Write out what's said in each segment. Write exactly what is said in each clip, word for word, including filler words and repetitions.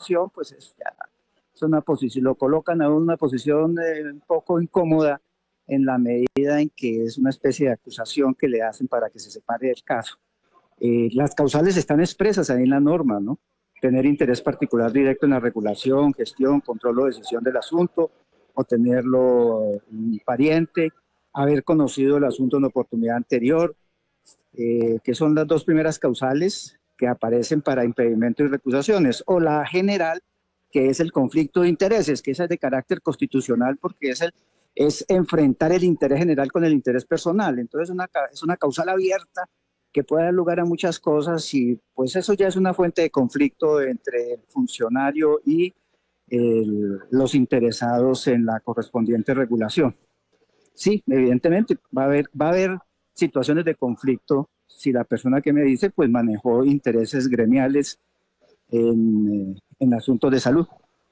acusación, pues es, ya, es una posición, lo colocan a una posición eh, un poco incómoda en la medida en que es una especie de acusación que le hacen para que se separe del caso. Eh, las causales están expresas ahí en la norma, ¿no? Tener interés particular directo en la regulación, gestión, control o decisión del asunto, o tenerlo un pariente, haber conocido el asunto en oportunidad anterior, eh, que son las dos primeras causales que aparecen para impedimento y recusaciones, o la general, que es el conflicto de intereses, que esa es de carácter constitucional porque es, el, es enfrentar el interés general con el interés personal. Entonces una, es una causal abierta que puede dar lugar a muchas cosas y pues eso ya es una fuente de conflicto entre el funcionario y el, los interesados en la correspondiente regulación. Sí, evidentemente va a haber, va a haber situaciones de conflicto si la persona que me dice pues manejó intereses gremiales en, eh, en asuntos de salud.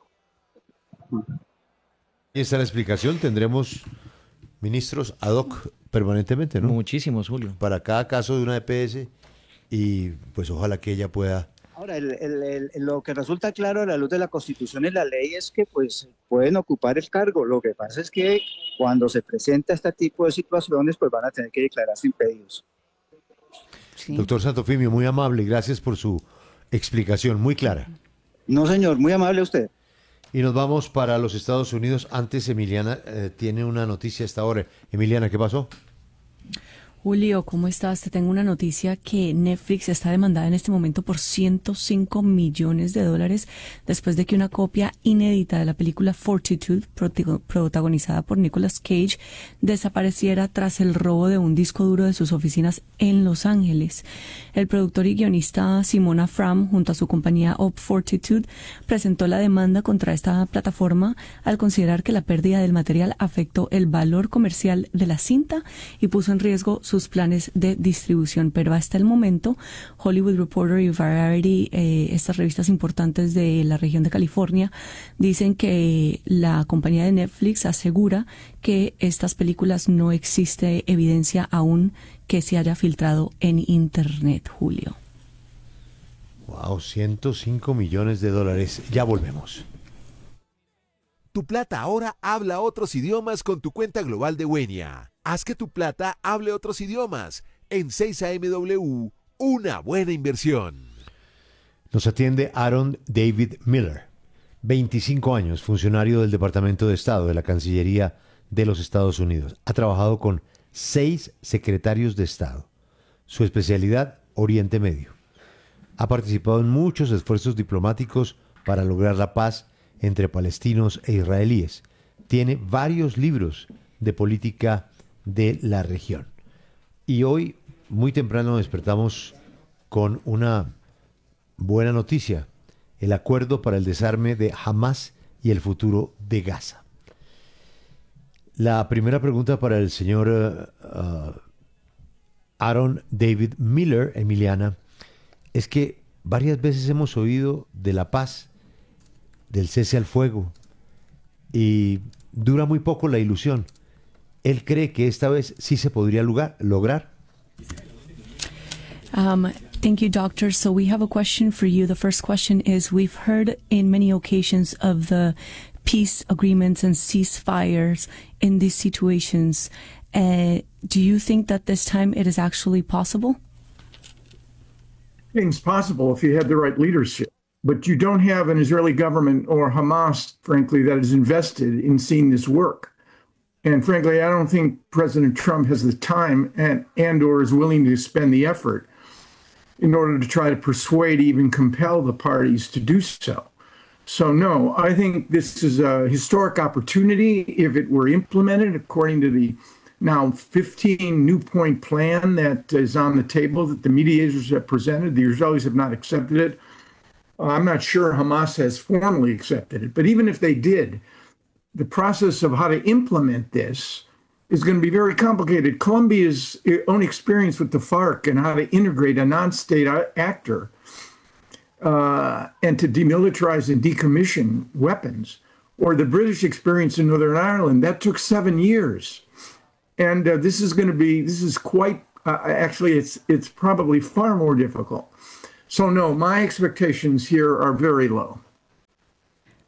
Y esta es la explicación. Tendremos ministros ad hoc permanentemente, ¿no? Muchísimos, Julio. Para cada caso de una E P S y pues ojalá que ella pueda... Ahora, el, el, el, lo que resulta claro a la luz de la Constitución y la ley es que pues pueden ocupar el cargo. Lo que pasa es que cuando se presenta este tipo de situaciones pues van a tener que declararse impedidos. Sí. Doctor Santofimio, muy amable, gracias por su explicación, muy clara. No, señor, muy amable usted. Y nos vamos para los Estados Unidos. Antes, Emiliana eh, tiene una noticia a esta hora. Emiliana, ¿qué pasó? Julio, ¿cómo estás? Te tengo una noticia que Netflix está demandada en este momento por ciento cinco millones de dólares después de que una copia inédita de la película Fortitude, protagonizada por Nicolas Cage, desapareciera tras el robo de un disco duro de sus oficinas en Los Ángeles. El productor y guionista Simona Fram, junto a su compañía Op Fortitude, presentó la demanda contra esta plataforma al considerar que la pérdida del material afectó el valor comercial de la cinta y puso en riesgo su sus planes de distribución, pero hasta el momento Hollywood Reporter y Variety, eh, estas revistas importantes de la región de California, dicen que la compañía de Netflix asegura que estas películas no existe evidencia aún que se haya filtrado en internet, Julio. Wow, ciento cinco millones de dólares. Ya volvemos. Tu Plata ahora habla otros idiomas con tu cuenta global de Wenia. Haz que tu Plata hable otros idiomas. En seis A M W, una buena inversión. Nos atiende Aaron David Miller, veinticinco años, funcionario del Departamento de Estado de la Cancillería de los Estados Unidos. Ha trabajado con seis secretarios de Estado. Su especialidad, Oriente Medio. Ha participado en muchos esfuerzos diplomáticos para lograr la paz entre palestinos e israelíes. Tiene varios libros de política de la región. Y hoy, muy temprano, despertamos con una buena noticia: el acuerdo para el desarme de Hamas y el futuro de Gaza. La primera pregunta para el señor uh, Aaron David Miller, Emiliana, es que varias veces hemos oído de la paz, del cese al fuego, y dura muy poco la ilusión. ¿Él cree que esta vez sí se podría lugar, lograr? Um, thank you, doctor. So we have a question for you. The first question is, we've heard in many occasions of the peace agreements and ceasefires in these situations. Uh, do you think that this time it is actually possible? Things possible if you have the right leadership. But you don't have an Israeli government or Hamas, frankly, that is invested in seeing this work. And frankly, I don't think President Trump has the time and, and or is willing to spend the effort in order to try to persuade, even compel the parties to do so. So no, I think this is a historic opportunity if it were implemented according to the now fifteen new point plan that is on the table that the mediators have presented. The Israelis have not accepted it. I'm not sure Hamas has formally accepted it, but even if they did, the process of how to implement this is going to be very complicated. Colombia's own experience with the FARC and how to integrate a non-state actor uh, and to demilitarize and decommission weapons, or the British experience in Northern Ireland, that took seven years. And uh, this is going to be, this is quite, uh, actually, it's it's probably far more difficult. So no, my expectations here are very low.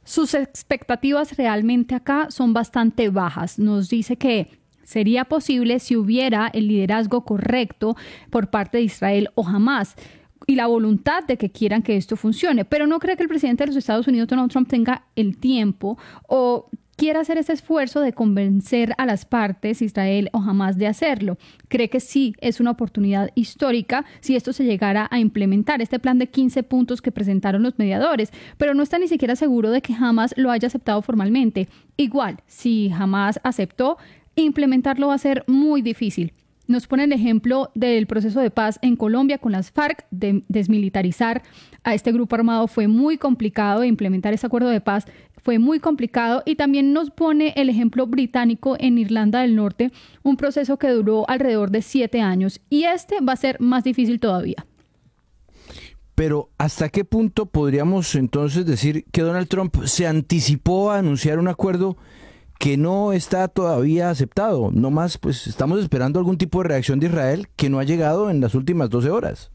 sus expectativas realmente acá son bastante bajas. Nos dice que sería posible si hubiera el liderazgo correcto por parte de Israel o Hamás y la voluntad de que quieran que esto funcione, pero no cree que el presidente de los Estados Unidos, Donald Trump, tenga el tiempo o quiera hacer ese esfuerzo de convencer a las partes, Israel o Hamás, de hacerlo. Cree que sí es una oportunidad histórica si esto se llegara a implementar, este plan de quince puntos que presentaron los mediadores, pero no está ni siquiera seguro de que Hamás lo haya aceptado formalmente. Igual, si Hamás aceptó, implementarlo va a ser muy difícil. Nos pone el ejemplo del proceso de paz en Colombia con las FARC, de desmilitarizar a este grupo armado fue muy complicado, implementar ese acuerdo de paz fue muy complicado, y también nos pone el ejemplo británico en Irlanda del Norte, un proceso que duró alrededor de siete años, y este va a ser más difícil todavía. Pero ¿hasta qué punto podríamos entonces decir que Donald Trump se anticipó a anunciar un acuerdo que no está todavía aceptado? No más, pues estamos esperando algún tipo de reacción de Israel que no ha llegado en las últimas doce horas.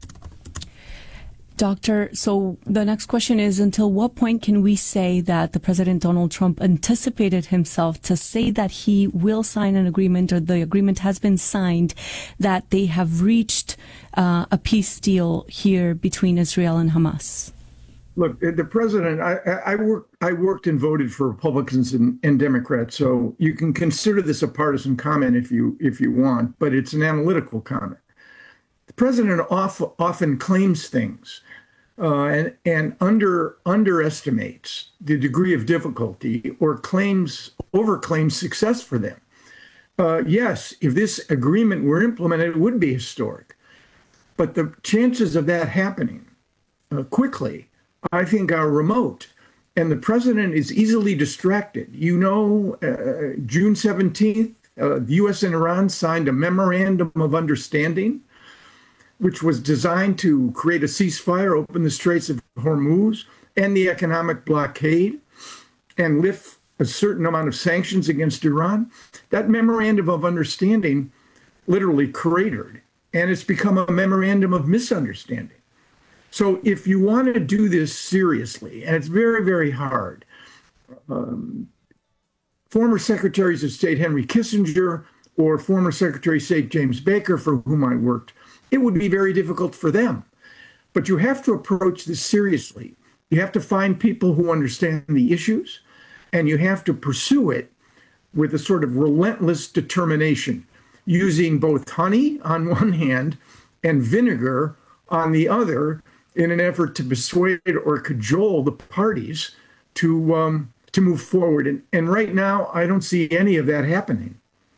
Doctor, so the next question is, until what point can we say that the President Donald Trump anticipated himself to say that he will sign an agreement, or the agreement has been signed, that they have reached uh, a peace deal here between Israel and Hamas? Look, the president, I, I, work, I worked and voted for Republicans and, and Democrats, so you can consider this a partisan comment if you if you want, but it's an analytical comment. The president off, often claims things uh, and, and under underestimates the degree of difficulty, or claims, overclaims success for them. Uh, yes, if this agreement were implemented, it would be historic. But the chances of that happening uh, quickly, I think, are remote. And the president is easily distracted. You know, uh, June seventeenth, uh, the U S and Iran signed a memorandum of understanding, which was designed to create a ceasefire, open the Straits of Hormuz, end the economic blockade, and lift a certain amount of sanctions against Iran. That memorandum of understanding literally cratered, and it's become a memorandum of misunderstanding. So if you want to do this seriously, and it's very, very hard, um, former Secretaries of State Henry Kissinger or former Secretary of State James Baker, for whom I worked, it would be very difficult for them. But you have to approach this seriously. You have to find people who understand the issues, and you have to pursue it with a sort of relentless determination, using both honey on one hand and vinegar on the other, in an effort to persuade or cajole the parties to um, to move forward. And, and right now, I don't see any of that happening.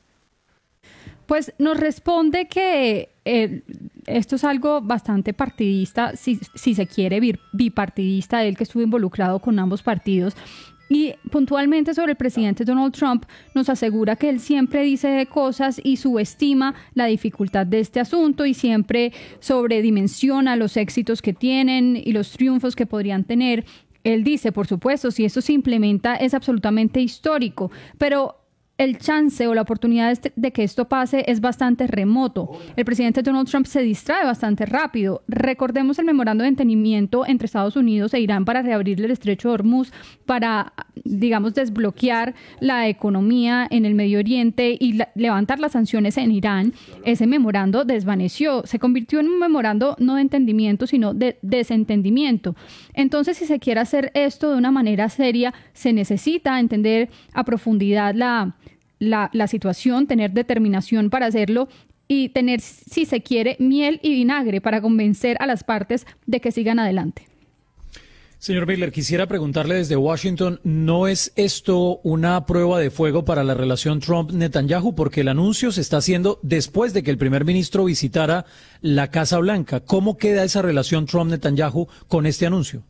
Pues nos responde que eh, esto es algo bastante partidista, si, si se quiere, bipartidista, él que estuvo involucrado con ambos partidos. Y puntualmente sobre el presidente Donald Trump, nos asegura que él siempre dice cosas y subestima la dificultad de este asunto, y siempre sobredimensiona los éxitos que tienen y los triunfos que podrían tener. Él dice, por supuesto, si esto se implementa es absolutamente histórico, pero el chance o la oportunidad de que esto pase es bastante remoto. El presidente Donald Trump se distrae bastante rápido. Recordemos el memorando de entendimiento entre Estados Unidos e Irán para reabrir el estrecho de Hormuz, para, digamos, desbloquear la economía en el Medio Oriente y la, levantar las sanciones en Irán. Ese memorando desvaneció, se convirtió en un memorando no de entendimiento, sino de desentendimiento. Entonces, si se quiere hacer esto de una manera seria, se necesita entender a profundidad la La, la situación, tener determinación para hacerlo y tener, si se quiere, miel y vinagre para convencer a las partes de que sigan adelante. Señor Miller, quisiera preguntarle desde Washington, ¿no es esto una prueba de fuego para la relación Trump-Netanyahu? Porque el anuncio se está haciendo después de que el primer ministro visitara la Casa Blanca. ¿Cómo queda esa relación Trump-Netanyahu con este anuncio?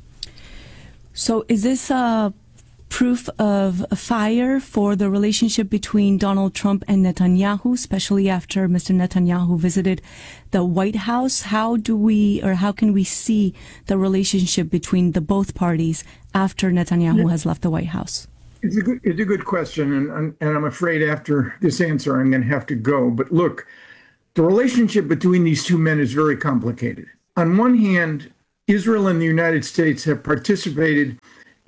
So, is this a proof of a fire for the relationship between Donald Trump and Netanyahu, especially after Mister Netanyahu visited the White House? How do we, or how can we see the relationship between the both parties after Netanyahu yeah. has left the White House? It's a good, it's a good question, and, and I'm afraid after this answer I'm going to have to go. But look, the relationship between these two men is very complicated. On one hand, Israel and the United States have participated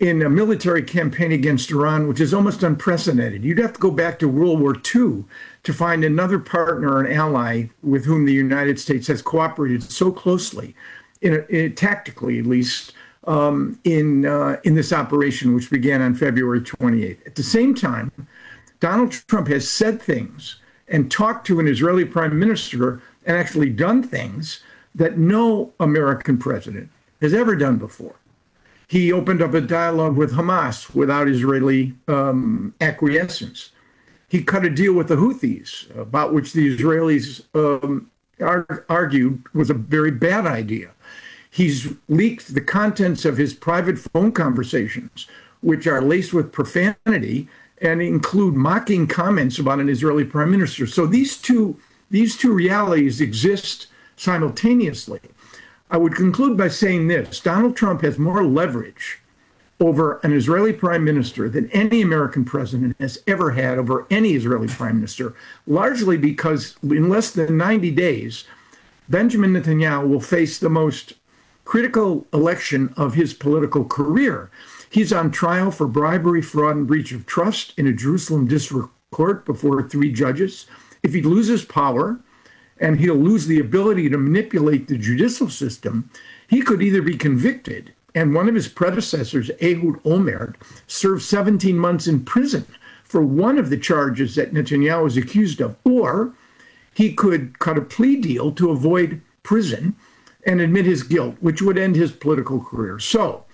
in a military campaign against Iran, which is almost unprecedented. You'd have to go back to World War Two to find another partner or an ally with whom the United States has cooperated so closely, in, a, in tactically at least, um, in uh, in this operation, which began on February twenty-eighth. At the same time, Donald Trump has said things and talked to an Israeli prime minister and actually done things that no American president has ever done before. He opened up a dialogue with Hamas without Israeli um, acquiescence. He cut a deal with the Houthis, about which the Israelis um, ar- argued was a very bad idea. He's leaked the contents of his private phone conversations, which are laced with profanity and include mocking comments about an Israeli prime minister. So these two, these two realities exist simultaneously. I would conclude by saying this: Donald Trump has more leverage over an Israeli prime minister than any American president has ever had over any Israeli prime minister, largely because in less than ninety days, Benjamin Netanyahu will face the most critical election of his political career. He's on trial for bribery, fraud, and breach of trust in a Jerusalem district court before three judges. If he loses power, and he'll lose the ability to manipulate the judicial system, he could either be convicted, and one of his predecessors, Ehud Olmert, served seventeen months in prison for one of the charges that Netanyahu is accused of, or he could cut a plea deal to avoid prison and admit his guilt, which would end his political career. So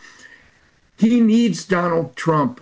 he needs Donald Trump's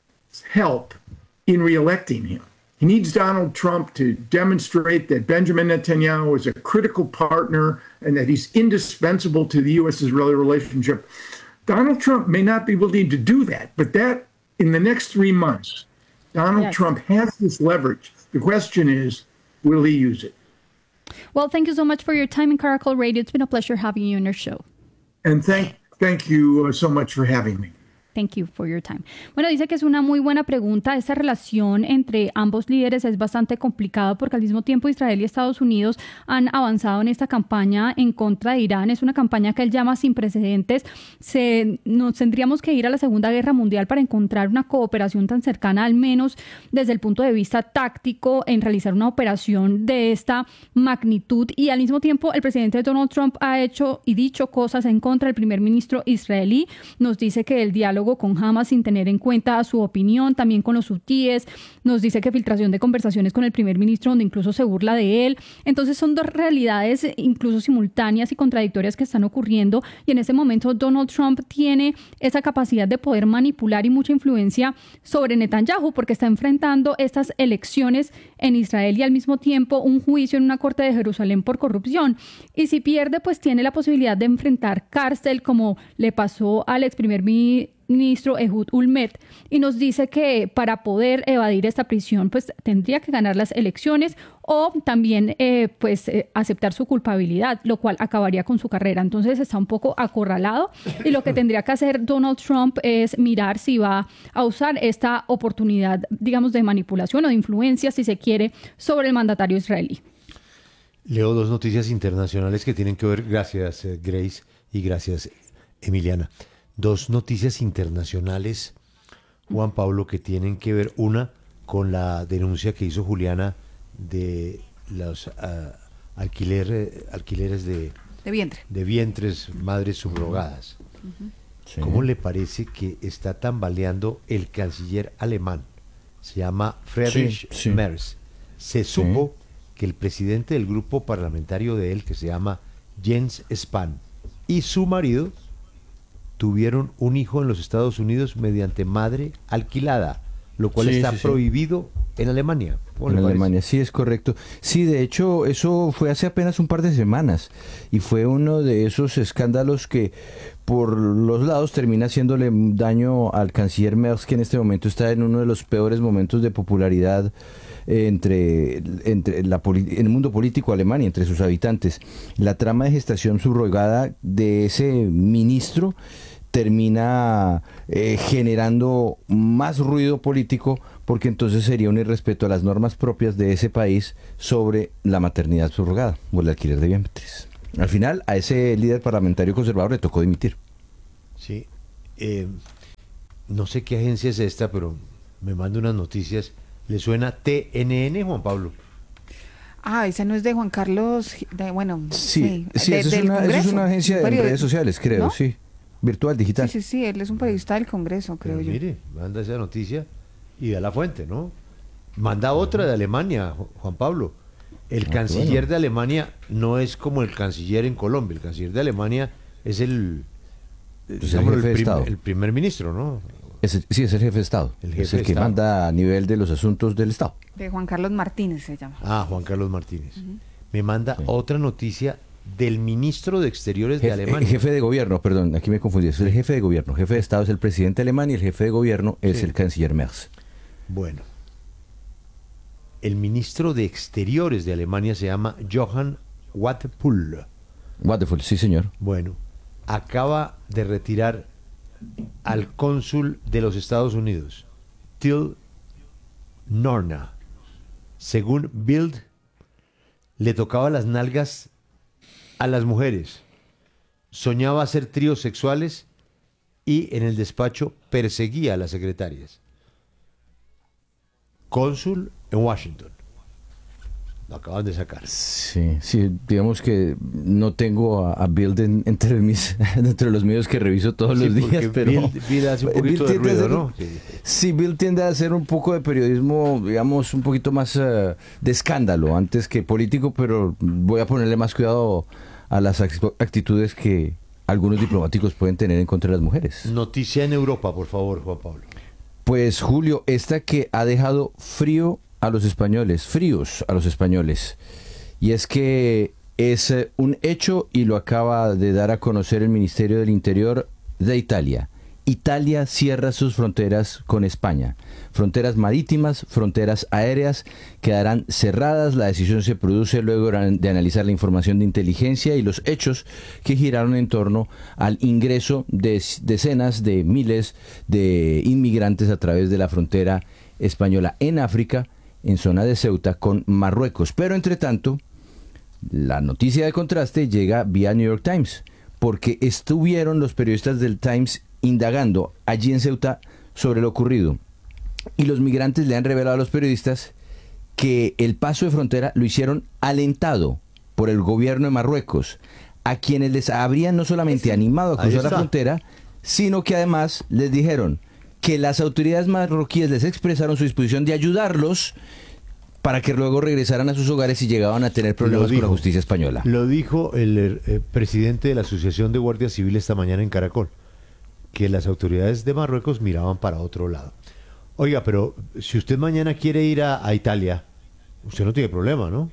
help in reelecting him. He needs Donald Trump to demonstrate that Benjamin Netanyahu is a critical partner and that he's indispensable to the U S-Israeli relationship. Donald Trump may not be willing to do that, but that, in the next three months, Donald yes. Trump has this leverage. The question is, will he use it? Well, thank you so much for your time in Caracol Radio. It's been a pleasure having you on our show. And thank, thank you so much for having me. Thank you for your time. Bueno, dice que es una muy buena pregunta. Esta relación entre ambos líderes es bastante complicada porque al mismo tiempo Israel y Estados Unidos han avanzado en esta campaña en contra de Irán. Es una campaña que él llama sin precedentes. Se, nos tendríamos que ir a la Segunda Guerra Mundial para encontrar una cooperación tan cercana, al menos desde el punto de vista táctico, en realizar una operación de esta magnitud. Y al mismo tiempo el presidente Donald Trump ha hecho y dicho cosas en contra del primer ministro israelí. Nos dice que el diálogo con Hamas sin tener en cuenta su opinión, también con los hutíes, nos dice que filtración de conversaciones con el primer ministro donde incluso se burla de él. Entonces son dos realidades incluso simultáneas y contradictorias que están ocurriendo, y en este momento Donald Trump tiene esa capacidad de poder manipular y mucha influencia sobre Netanyahu porque está enfrentando estas elecciones en Israel y al mismo tiempo un juicio en una corte de Jerusalén por corrupción, y si pierde pues tiene la posibilidad de enfrentar cárcel como le pasó al ex primer ministro ministro Ehud Olmert, y nos dice que para poder evadir esta prisión pues tendría que ganar las elecciones o también eh, pues eh, aceptar su culpabilidad, lo cual acabaría con su carrera. Entonces está un poco acorralado y lo que tendría que hacer Donald Trump es mirar si va a usar esta oportunidad, digamos, de manipulación o de influencia, si se quiere, sobre el mandatario israelí. Leo dos noticias internacionales que tienen que ver, gracias eh, Grace y gracias Emiliana. Dos noticias internacionales, Juan Pablo, que tienen que ver, una con la denuncia que hizo Juliana de los uh, alquiler, alquileres de, de vientre, de vientres, madres subrogadas. Uh-huh. Sí. ¿Cómo le parece que está tambaleando el canciller alemán? Se llama Friedrich sí, sí. Merz. Se supo sí. que el presidente del grupo parlamentario de él, que se llama Jens Spahn, y su marido tuvieron un hijo en los Estados Unidos mediante madre alquilada, lo cual sí, está sí, prohibido sí. en Alemania. En Alemania, sí, es correcto. Sí, de hecho, eso fue hace apenas un par de semanas y fue uno de esos escándalos que por los lados termina haciéndole daño al canciller Merz, que en este momento está en uno de los peores momentos de popularidad entre, entre la, en el mundo político alemán y entre sus habitantes. La trama de gestación subrogada de ese ministro termina eh, generando más ruido político, porque entonces sería un irrespeto a las normas propias de ese país sobre la maternidad subrogada o el alquiler de vientres. Al final, a ese líder parlamentario conservador le tocó dimitir. Sí. Eh, no sé qué agencia es esta, pero me manda unas noticias. ¿Le suena T N N, Juan Pablo? Ah, esa no es de Juan Carlos, de, bueno, Sí, sí, sí, de- esa, es del una, esa es Congreso, una agencia un de periodi- redes sociales, creo, ¿no? sí. Virtual, digital. Sí, sí, sí, él es un periodista del Congreso, creo Pero yo. mire, manda esa noticia y da la fuente, ¿no? Manda otra de Alemania, Ju- Juan Pablo. El Ah, canciller bueno. de Alemania no es como el canciller en Colombia. El canciller de Alemania es el, el digámoslo, jefe de prim- Estado. el primer ministro, ¿no? Es el- sí, es el jefe de Estado. El jefe es el de que Estado. manda a nivel de los asuntos del Estado. De Juan Carlos Martínez se llama. Ah, Juan Carlos Martínez. Me manda otra noticia del ministro de Exteriores de Jefe, Alemania. eh, jefe de gobierno, perdón, aquí me confundí. Es el jefe de gobierno. Jefe de Estado es el presidente alemán y el jefe de gobierno es Sí. el canciller Merz. Bueno, el ministro de Exteriores de Alemania se llama Johann Wadephul. Wonderful, sí, señor. Bueno, acaba de retirar al cónsul de los Estados Unidos, Till Norna. Según Bild, le tocaba las nalgas a las mujeres, soñaba hacer tríos sexuales y en el despacho perseguía a las secretarias. Cónsul en Washington. Lo acaban de sacar. Sí, sí, digamos que no tengo a, a Bild en- entre mis, entre los medios que reviso todos Sí, los porque días, pero Bild- Bild hace un Bild poquito de tiende a ruido, hacer- ¿no? Sí. Sí, Bild tiende a hacer un poco de periodismo, digamos, un poquito más eh, de escándalo antes que político, pero voy a ponerle más cuidado a las acti- actitudes que algunos diplomáticos pueden tener en contra de las mujeres. Noticia en Europa, por favor, Juan Pablo. Pues Julio, esta que ha dejado frío a los españoles, fríos a los españoles, y es que es eh, un hecho y lo acaba de dar a conocer el Ministerio del Interior de Italia. Italia cierra sus fronteras con España. Fronteras marítimas, fronteras aéreas quedarán cerradas. La decisión se produce luego de analizar la información de inteligencia y los hechos que giraron en torno al ingreso de decenas de miles de inmigrantes a través de la frontera española en África, en zona de Ceuta, con Marruecos. Pero entre tanto, la noticia de contraste llega vía New York Times, porque estuvieron los periodistas del Times indagando allí en Ceuta sobre lo ocurrido. Y los migrantes le han revelado a los periodistas que el paso de frontera lo hicieron alentado por el gobierno de Marruecos, a quienes les habrían no solamente animado a Ahí cruzar la está. frontera, sino que además les dijeron que las autoridades marroquíes les expresaron su disposición de ayudarlos para que luego regresaran a sus hogares si llegaban a tener problemas con la justicia española. Lo dijo el eh, presidente de la Asociación de Guardia Civil esta mañana en Caracol, que las autoridades de Marruecos miraban para otro lado. Oiga, pero si usted mañana quiere ir a, a Italia, usted no tiene problema, ¿no?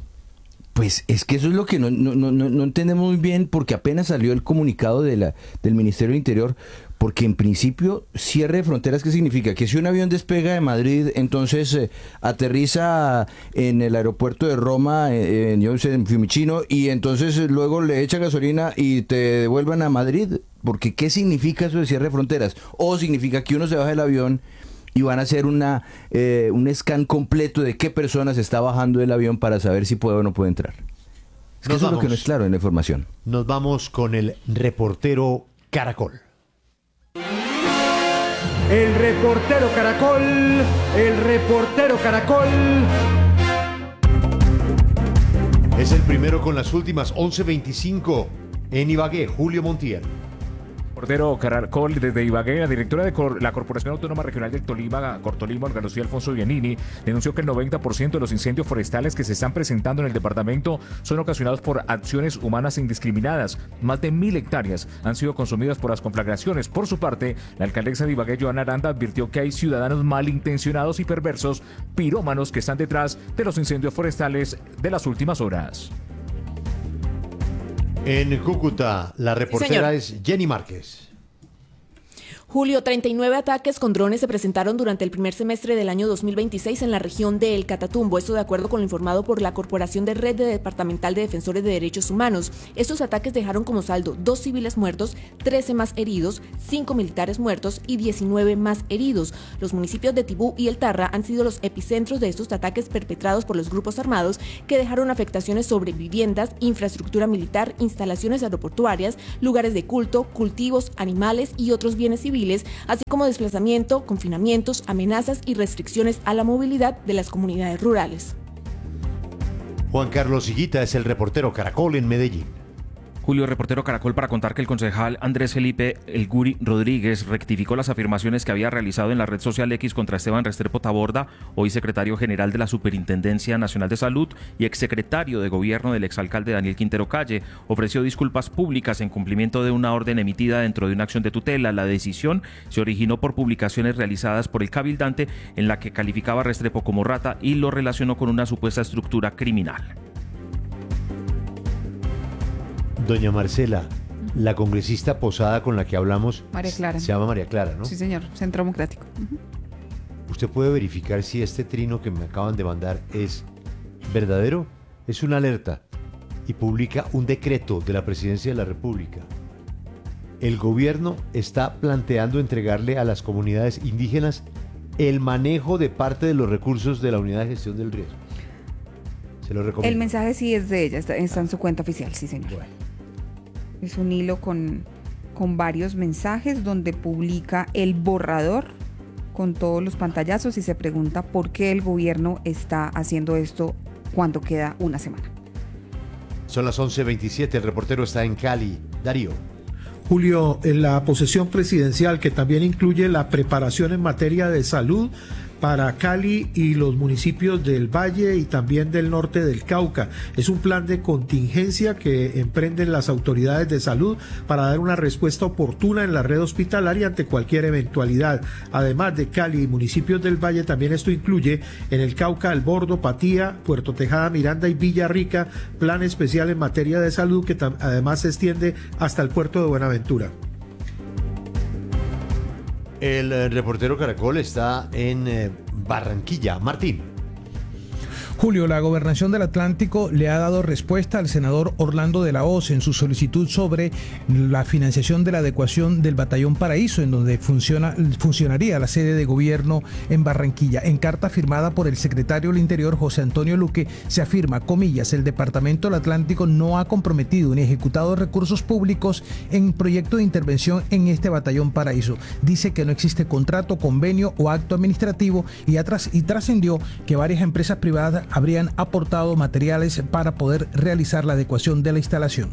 Pues es que eso es lo que no, no, no, no entendemos muy bien, porque apenas salió el comunicado de la, del Ministerio del Interior, porque en principio cierre de fronteras, ¿qué significa? Que si un avión despega de Madrid, entonces eh, aterriza en el aeropuerto de Roma, eh, en, yo no sé, en Fiumicino, y entonces eh, luego le echa gasolina y te devuelvan a Madrid, porque ¿qué significa eso de cierre de fronteras? O significa que uno se baja del avión y van a hacer una eh, un scan completo de qué personas está bajando del avión para saber si puede o no puede entrar. Es que Nos eso es lo que vamos. no es claro en la información. Nos vamos con el reportero Caracol. El reportero Caracol, el reportero Caracol. Es el primero con las últimas once veinticinco en Ibagué, Julio Montiel. Reportero Caracol desde Ibagué, la directora de cor la Corporación Autónoma Regional del Tolima, Cortolima, Olga Lucía Alfonso Bianini, denunció que el noventa por ciento de los incendios forestales que se están presentando en el departamento son ocasionados por acciones humanas indiscriminadas. Más de mil hectáreas han sido consumidas por las conflagraciones. Por su parte, la alcaldesa de Ibagué, Joana Aranda, advirtió que hay ciudadanos malintencionados y perversos, pirómanos, que están detrás de los incendios forestales de las últimas horas. En Cúcuta, la reportera señor. es Jenny Márquez. Julio, treinta y nueve ataques con drones se presentaron durante el primer semestre del año dos mil veintiséis en la región de El Catatumbo, esto de acuerdo con lo informado por la Corporación de Red de Departamental de Defensores de Derechos Humanos. Estos ataques dejaron como saldo dos civiles muertos, trece más heridos, cinco militares muertos y diecinueve más heridos. Los municipios de Tibú y El Tarra han sido los epicentros de estos ataques perpetrados por los grupos armados que dejaron afectaciones sobre viviendas, infraestructura militar, instalaciones aeroportuarias, lugares de culto, cultivos, animales y otros bienes civiles civiles, así como desplazamiento, confinamientos, amenazas y restricciones a la movilidad de las comunidades rurales. Juan Carlos Higuita es el reportero Caracol en Medellín. Julio, reportero Caracol, para contar que el concejal Andrés Felipe El Guri Rodríguez rectificó las afirmaciones que había realizado en la red social X contra Esteban Restrepo Taborda, hoy secretario general de la Superintendencia Nacional de Salud y exsecretario de Gobierno del exalcalde Daniel Quintero Calle. Ofreció disculpas públicas en cumplimiento de una orden emitida dentro de una acción de tutela. La decisión se originó por publicaciones realizadas por el cabildante en la que calificaba a Restrepo como rata y lo relacionó con una supuesta estructura criminal. Doña Marcela, la congresista Posada con la que hablamos María Clara. Se llama María Clara, ¿no? Sí, señor, Centro Democrático. Uh-huh. ¿Usted puede verificar si este trino que me acaban de mandar es verdadero? Es una alerta y publica un decreto de la Presidencia de la República. El gobierno está planteando entregarle a las comunidades indígenas el manejo de parte de los recursos de la Unidad de Gestión del Riesgo. Se lo recomiendo. El mensaje sí es de ella, está, está en su cuenta oficial, sí, señor. Bueno. Es un hilo con, con varios mensajes donde publica el borrador con todos los pantallazos y se pregunta por qué el gobierno está haciendo esto cuando queda una semana. Son las once veintisiete, el reportero está en Cali. Darío. Julio, en la posesión presidencial, que también incluye la preparación en materia de salud para Cali y los municipios del Valle y también del norte del Cauca. Es un plan de contingencia que emprenden las autoridades de salud para dar una respuesta oportuna en la red hospitalaria ante cualquier eventualidad. Además de Cali y municipios del Valle, también esto incluye en el Cauca, El Bordo, Patía, Puerto Tejada, Miranda y Villarrica, plan especial en materia de salud que además se extiende hasta el puerto de Buenaventura. El eh, reportero Caracol está en eh, Barranquilla. Martín. Julio, la Gobernación del Atlántico le ha dado respuesta al senador Orlando de la Hoz en su solicitud sobre la financiación de la adecuación del Batallón Paraíso, en donde funciona, funcionaría la sede de gobierno en Barranquilla. En carta firmada por el secretario del Interior, José Antonio Luque, se afirma, comillas, el Departamento del Atlántico no ha comprometido ni ejecutado recursos públicos en proyecto de intervención en este Batallón Paraíso. Dice que no existe contrato, convenio o acto administrativo y, atras, y trascendió que varias empresas privadas habrían aportado materiales para poder realizar la adecuación de la instalación.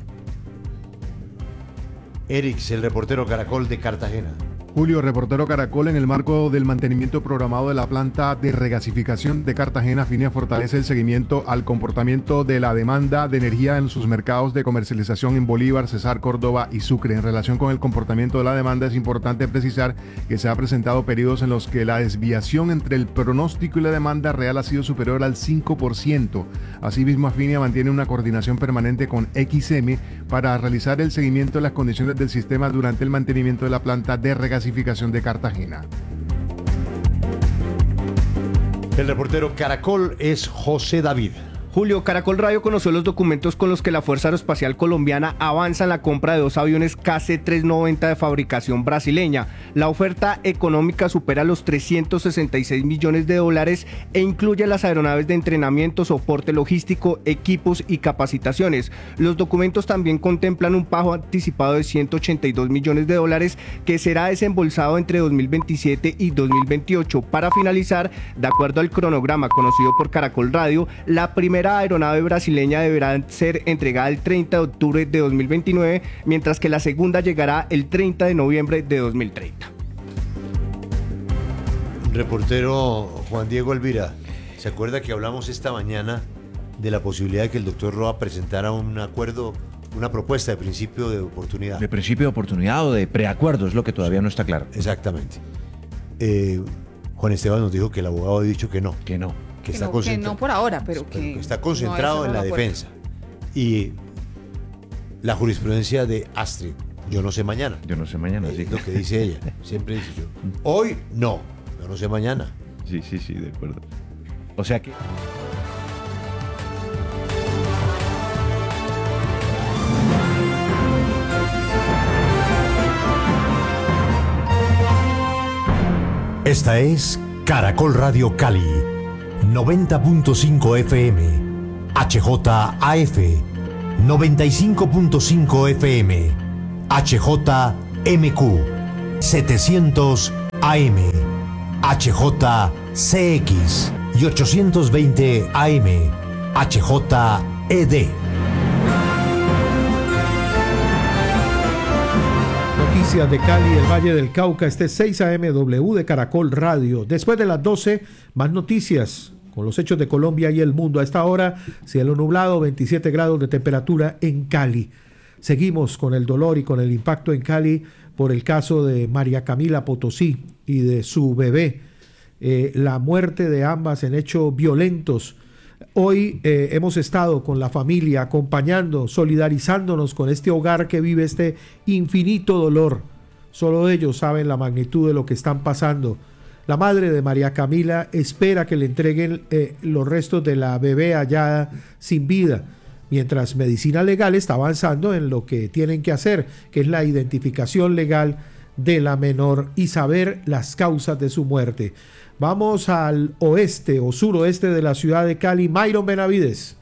Erix, el reportero Caracol de Cartagena. Julio, reportero Caracol, en el marco del mantenimiento programado de la planta de regasificación de Cartagena, FINIA fortalece el seguimiento al comportamiento de la demanda de energía en sus mercados de comercialización en Bolívar, Cesar, Córdoba y Sucre. En relación con el comportamiento de la demanda, es importante precisar que se han presentado periodos en los que la desviación entre el pronóstico y la demanda real ha sido superior al cinco por ciento. Asimismo, FINIA mantiene una coordinación permanente con X M para realizar el seguimiento de las condiciones del sistema durante el mantenimiento de la planta de regasificación de Cartagena. El reportero Caracol es José David. Julio, Caracol Radio conoció los documentos con los que la Fuerza Aeroespacial Colombiana avanza en la compra de dos aviones K C trescientos noventa de fabricación brasileña. La oferta económica supera los trescientos sesenta y seis millones de dólares e incluye las aeronaves de entrenamiento, soporte logístico, equipos y capacitaciones. Los documentos también contemplan un pago anticipado de ciento ochenta y dos millones de dólares que será desembolsado entre dos mil veintisiete y dos mil veintiocho. Para finalizar, de acuerdo al cronograma conocido por Caracol Radio, la primera La aeronave brasileña deberá ser entregada el treinta de octubre de dos mil veintinueve, mientras que la segunda llegará el treinta de noviembre de dos mil treinta. Reportero Juan Diego Elvira, ¿se acuerda que hablamos esta mañana de la posibilidad de que el doctor Roa presentara un acuerdo, una propuesta de principio de oportunidad? De principio de oportunidad o de preacuerdo, es lo que todavía no está claro. Exactamente. Eh, Juan Esteban nos dijo que el abogado ha dicho que no. Que no. Que, está no, que no por ahora, pero que, pero que está concentrado no, en la defensa. Y la jurisprudencia de Astrid, yo no sé mañana. Yo no sé mañana, eh, sí. Lo que dice ella, siempre dice yo. Hoy no, yo no sé mañana. Sí, sí, sí, de acuerdo. O sea que... Esta es Caracol Radio Cali, noventa punto cinco F M, H J A F, noventa y cinco punto cinco F M, H J M Q, setecientos A M, H J C X y ochocientos veinte A M, H J E D. Noticias de Cali, el Valle del Cauca, este es seis A M W de Caracol Radio. Después de las doce, más noticias con los hechos de Colombia y el mundo. A esta hora, cielo nublado, veintisiete grados de temperatura en Cali. Seguimos con el dolor y con el impacto en Cali por el caso de María Camila Potosí y de su bebé. Eh, la muerte de ambas en hechos violentos. Hoy eh, hemos estado con la familia acompañando, solidarizándonos con este hogar que vive este infinito dolor. Solo ellos saben la magnitud de lo que están pasando. La madre de María Camila espera que le entreguen eh, los restos de la bebé hallada sin vida, mientras Medicina Legal está avanzando en lo que tienen que hacer, que es la identificación legal de la menor y saber las causas de su muerte. Vamos al oeste o suroeste de la ciudad de Cali. Myron Benavides.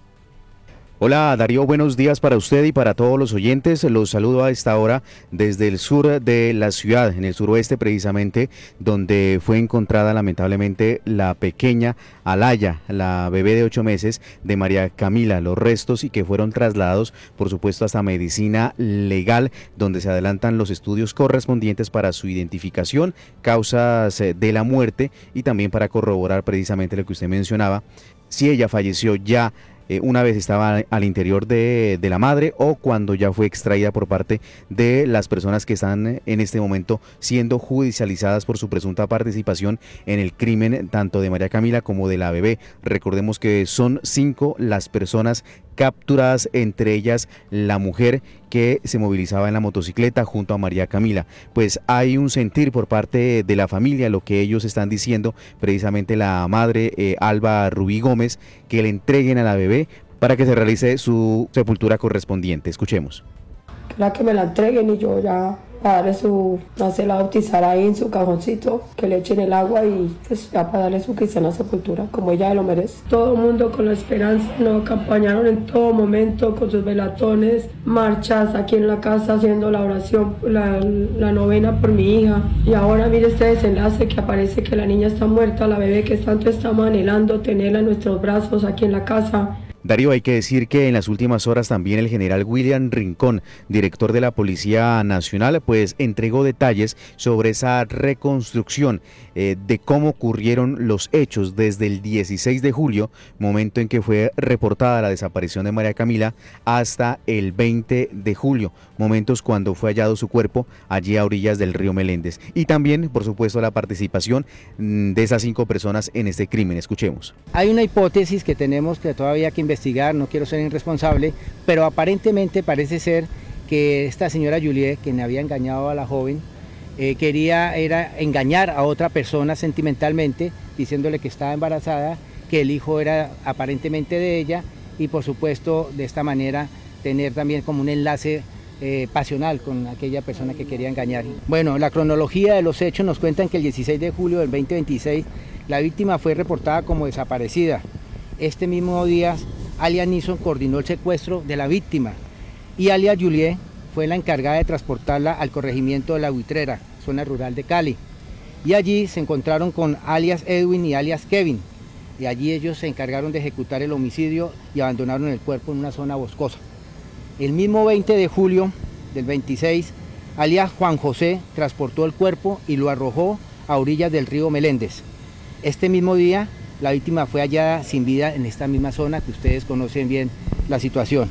Hola Darío, buenos días para usted y para todos los oyentes. Los saludo a esta hora desde el sur de la ciudad, en el suroeste precisamente, donde fue encontrada lamentablemente la pequeña Alaya, la bebé de ocho meses de María Camila, los restos y que fueron trasladados por supuesto hasta Medicina Legal, donde se adelantan los estudios correspondientes para su identificación, causas de la muerte y también para corroborar precisamente lo que usted mencionaba, si ella falleció ya Eh, una vez estaba al interior de, de la madre o cuando ya fue extraída por parte de las personas que están en este momento siendo judicializadas por su presunta participación en el crimen tanto de María Camila como de la bebé. Recordemos que son cinco las personas capturadas, entre ellas la mujer que se movilizaba en la motocicleta junto a María Camila. Pues hay un sentir por parte de la familia, lo que ellos están diciendo, precisamente la madre eh, Alba Rubí Gómez, que le entreguen a la bebé para que se realice su sepultura correspondiente. Escuchemos. La que me la entreguen y yo ya para darle su, no sé, la bautizar ahí en su cajoncito, que le echen el agua y pues ya para darle su cristiana sepultura, como ella lo merece. Todo el mundo con la esperanza nos acompañaron en todo momento con sus velatones, marchas aquí en la casa haciendo la oración, la, la novena por mi hija. Y ahora mire este desenlace que aparece que la niña está muerta, la bebé que tanto estamos anhelando tenerla en nuestros brazos aquí en la casa. Darío, hay que decir que en las últimas horas también el general William Rincón, director de la Policía Nacional, pues entregó detalles sobre esa reconstrucción eh, de cómo ocurrieron los hechos desde el dieciséis de julio, momento en que fue reportada la desaparición de María Camila, hasta el veinte de julio, momentos cuando fue hallado su cuerpo allí a orillas del río Meléndez. Y también, por supuesto, la participación de esas cinco personas en este crimen. Escuchemos. Hay una hipótesis que tenemos que todavía hay que investigar, no quiero ser irresponsable, pero aparentemente parece ser que esta señora Juliet, quien había engañado a la joven, eh, quería era engañar a otra persona sentimentalmente, diciéndole que estaba embarazada, que el hijo era aparentemente de ella y por supuesto de esta manera tener también como un enlace eh, pasional con aquella persona que quería engañar. Bueno, la cronología de los hechos nos cuentan que el dieciséis de julio del veinte veintiséis la víctima fue reportada como desaparecida. Este mismo día alias Nixon coordinó el secuestro de la víctima y alias Juliet fue la encargada de transportarla al corregimiento de La Buitrera, zona rural de Cali. Y allí se encontraron con alias Edwin y alias Kevin. Y allí ellos se encargaron de ejecutar el homicidio y abandonaron el cuerpo en una zona boscosa. El mismo veinte de julio del veintiséis, alias Juan José transportó el cuerpo y lo arrojó a orillas del río Meléndez. Este mismo día, la víctima fue hallada sin vida en esta misma zona que ustedes conocen bien la situación.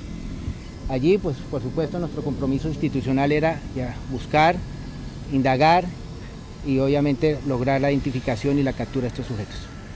Allí, pues, por supuesto, nuestro compromiso institucional era ya buscar, indagar y obviamente lograr la identificación y la captura de estos sujetos.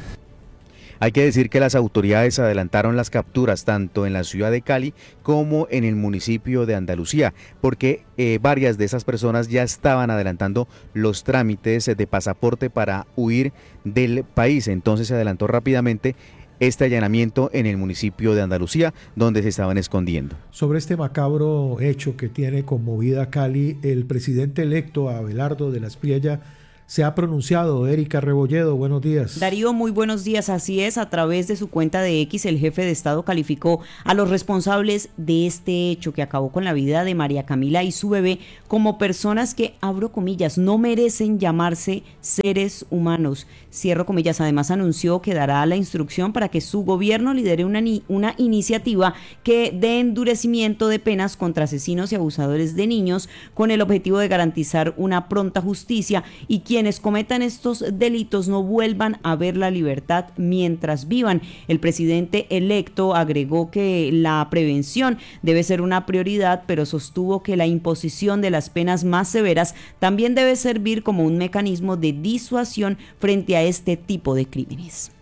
Hay que decir que las autoridades adelantaron las capturas tanto en la ciudad de Cali como en el municipio de Andalucía, porque eh, varias de esas personas ya estaban adelantando los trámites de pasaporte para huir del país. Entonces se adelantó rápidamente este allanamiento en el municipio de Andalucía, donde se estaban escondiendo. Sobre este macabro hecho que tiene conmovida Cali, el presidente electo Abelardo de la Espriella se ha pronunciado. Erika Rebolledo, buenos días. Darío, muy buenos días. Así es, a través de su cuenta de X, el jefe de Estado calificó a los responsables de este hecho que acabó con la vida de María Camila y su bebé como personas que, abro comillas, no merecen llamarse seres humanos. Cierro comillas. Además anunció que dará la instrucción para que su gobierno lidere una, una iniciativa que dé endurecimiento de penas contra asesinos y abusadores de niños con el objetivo de garantizar una pronta justicia y quienes cometan estos delitos no vuelvan a ver la libertad mientras vivan. El presidente electo agregó que la prevención debe ser una prioridad, pero sostuvo que la imposición de las penas más severas también debe servir como un mecanismo de disuasión frente a este tipo de crímenes.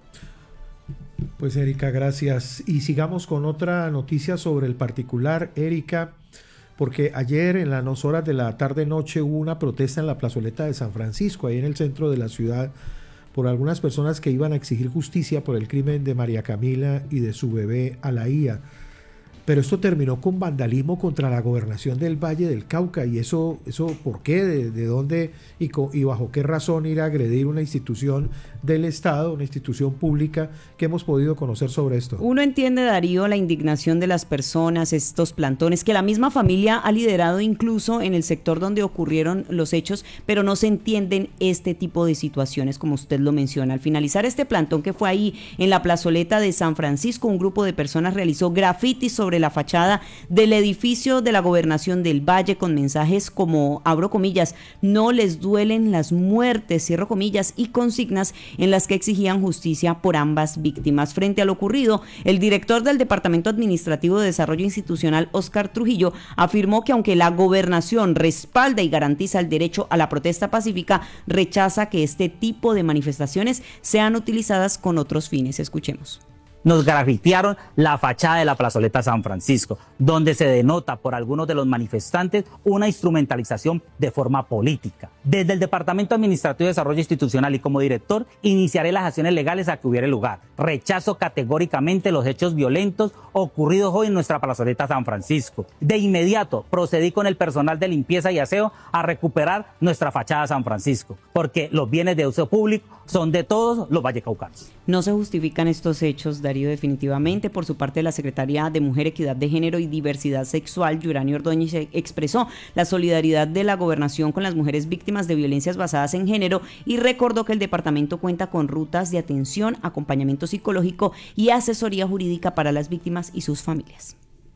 Pues Erika, gracias. Y sigamos con otra noticia sobre el particular, Erika, porque ayer en las horas de la tarde-noche hubo una protesta en la plazoleta de San Francisco, ahí en el centro de la ciudad, por algunas personas que iban a exigir justicia por el crimen de María Camila y de su bebé Alaía. Pero esto terminó con vandalismo contra la gobernación del Valle del Cauca. ¿Y eso, eso por qué? ¿De, de dónde y, co, y bajo qué razón ir a agredir una institución del Estado, una institución pública? ¿Qué hemos podido conocer sobre esto? Uno entiende, Darío, la indignación de las personas, estos plantones, que la misma familia ha liderado incluso en el sector donde ocurrieron los hechos, pero no se entienden este tipo de situaciones, como usted lo menciona. Al finalizar este plantón que fue ahí en la plazoleta de San Francisco, un grupo de personas realizó grafitis sobre la fachada del edificio de la gobernación del Valle con mensajes como, abro comillas, no les duelen las muertes, cierro comillas, y consignas en las que exigían justicia por ambas víctimas. Frente a lo ocurrido, el director del Departamento Administrativo de Desarrollo Institucional, Óscar Trujillo, afirmó que aunque la gobernación respalda y garantiza el derecho a la protesta pacífica, rechaza que este tipo de manifestaciones sean utilizadas con otros fines. Escuchemos. Nos grafitearon la fachada de la plazoleta San Francisco, donde se denota por algunos de los manifestantes una instrumentalización de forma política. Desde el Departamento Administrativo de Desarrollo Institucional y como director, iniciaré las acciones legales a que hubiere lugar. Rechazo categóricamente los hechos violentos ocurridos hoy en nuestra plazoleta San Francisco. De inmediato procedí con el personal de limpieza y aseo a recuperar nuestra fachada San Francisco, porque los bienes de uso público son de todos los vallecaucanos. No se justifican estos hechos, Darío, definitivamente. Por su parte, la Secretaría de Mujer, Equidad de Género y Diversidad Sexual, Yurani Ordóñez, expresó la solidaridad de la gobernación con las mujeres víctimas de violencias basadas en género y recordó que el departamento cuenta con rutas de atención, acompañamiento psicológico y asesoría jurídica para las víctimas y sus familias.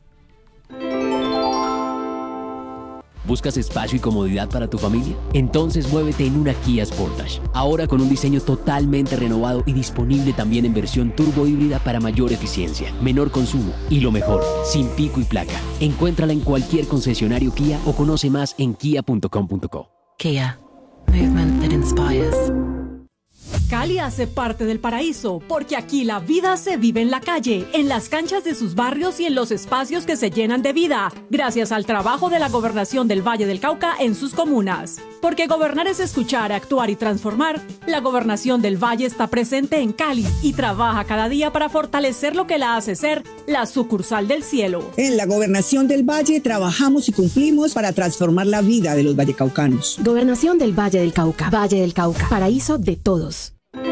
¿Buscas espacio y comodidad para tu familia? Entonces muévete en una Kia Sportage. Ahora con un diseño totalmente renovado y disponible también en versión turbo híbrida para mayor eficiencia, menor consumo y lo mejor, sin pico y placa. Encuéntrala en cualquier concesionario Kia o conoce más en kia punto com punto co. Kia. Movement that inspires. Cali hace parte del paraíso, porque aquí la vida se vive en la calle, en las canchas de sus barrios y en los espacios que se llenan de vida, gracias al trabajo de la Gobernación del Valle del Cauca en sus comunas. Porque gobernar es escuchar, actuar y transformar, la Gobernación del Valle está presente en Cali y trabaja cada día para fortalecer lo que la hace ser la sucursal del cielo. En la Gobernación del Valle trabajamos y cumplimos para transformar la vida de los vallecaucanos. Gobernación del Valle del Cauca. Valle del Cauca. Paraíso de todos.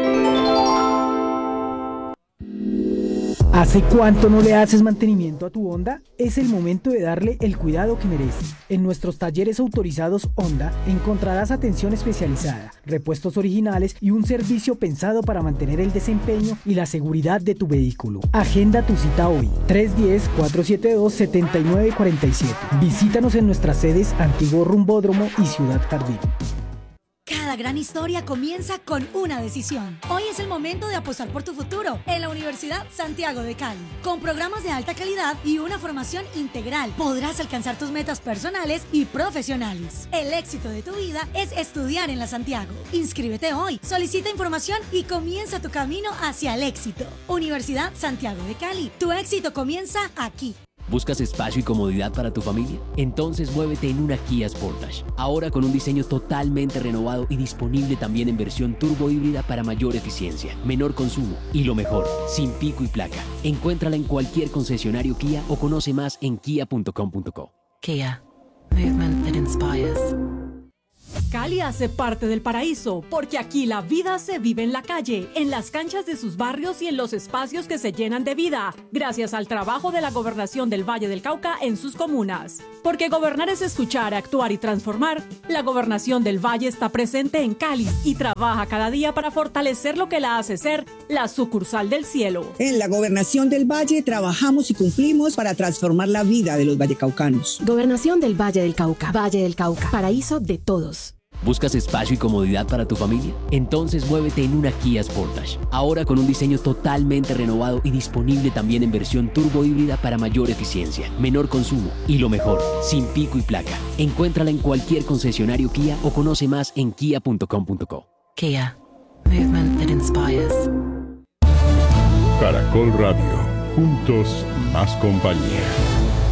¿Hace cuánto no le haces mantenimiento a tu Honda? Es el momento de darle el cuidado que merece. En nuestros talleres autorizados Honda encontrarás atención especializada, repuestos originales y un servicio pensado para mantener el desempeño y la seguridad de tu vehículo. Agenda tu cita hoy, tres uno cero, cuatro siete dos, siete nueve cuatro siete. Visítanos en nuestras sedes Antiguo Rumbódromo y Ciudad Jardín. Cada gran historia comienza con una decisión. Hoy es el momento de apostar por tu futuro en la Universidad Santiago de Cali. Con programas de alta calidad y una formación integral, podrás alcanzar tus metas personales y profesionales. El éxito de tu vida es estudiar en la Santiago. Inscríbete hoy, solicita información y comienza tu camino hacia el éxito. Universidad Santiago de Cali. Tu éxito comienza aquí. ¿Buscas espacio y comodidad para tu familia? Entonces muévete en una Kia Sportage. Ahora con un diseño totalmente renovado y disponible también en versión turbo híbrida para mayor eficiencia, menor consumo y lo mejor, sin pico y placa. Encuéntrala en cualquier concesionario Kia o conoce más en kia punto com punto co. Kia. Movement that inspires. Cali hace parte del paraíso, porque aquí la vida se vive en la calle, en las canchas de sus barrios y en los espacios que se llenan de vida, gracias al trabajo de la Gobernación del Valle del Cauca en sus comunas. Porque gobernar es escuchar, actuar y transformar, la Gobernación del Valle está presente en Cali y trabaja cada día para fortalecer lo que la hace ser la sucursal del cielo. En la Gobernación del Valle trabajamos y cumplimos para transformar la vida de los vallecaucanos. Gobernación del Valle del Cauca. Valle del Cauca. Paraíso de todos. ¿Buscas espacio y comodidad para tu familia? Entonces muévete en una Kia Sportage. Ahora con un diseño totalmente renovado y disponible también en versión turbo híbrida para mayor eficiencia, menor consumo y lo mejor, sin pico y placa. Encuéntrala en cualquier concesionario Kia o conoce más en kia punto com punto co. Kia. Movement that inspires. Caracol Radio. Juntos, más compañía.